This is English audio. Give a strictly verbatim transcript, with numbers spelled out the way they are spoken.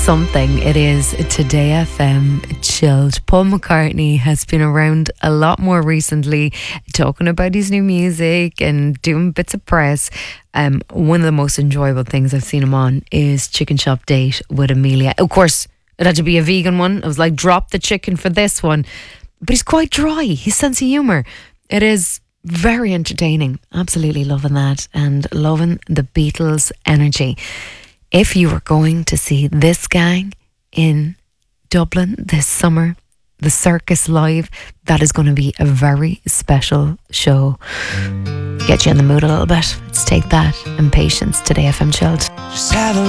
something it is. Today F M Chilled. Paul McCartney has been around a lot more recently, talking about his new music and doing bits of press. Um, one of the most enjoyable things I've seen him on is Chicken Shop Date with Amelia. Of course, it had to be a vegan one. I was like, drop the chicken for this one. But he's quite dry. His sense of humour. It is very entertaining. Absolutely loving that, and loving the Beatles energy. If you were going to see this gang in Dublin this summer, the Circus Live, that is going to be a very special show. Get you in the mood a little bit. Let's take that and Patience. Today F M Chilled. Just have a